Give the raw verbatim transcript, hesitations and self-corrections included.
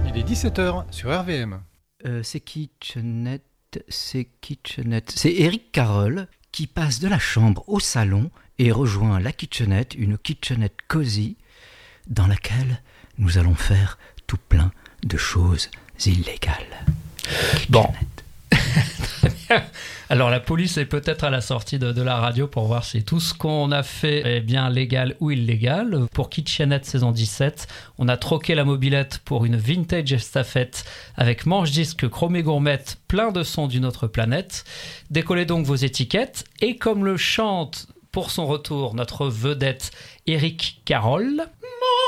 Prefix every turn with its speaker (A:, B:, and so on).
A: Il est dix-sept heures sur R V M.
B: Euh, c'est Kitchenette, c'est Kitchenette. C'est Eric Carroll qui passe de la chambre au salon et rejoint la kitchenette, une kitchenette cosy dans laquelle nous allons faire tout plein de choses illégales.
C: Bon. Très bien. Alors la police est peut-être à la sortie de, de la radio pour voir si tout ce qu'on a fait est bien légal ou illégal. Pour Kitchenette saison dix-sept, on a troqué la mobilette pour une vintage estafette avec manche-disque chromé gourmette, plein de sons d'une autre planète. Décollez donc vos étiquettes et comme le chante pour son retour notre vedette Eric Carroll...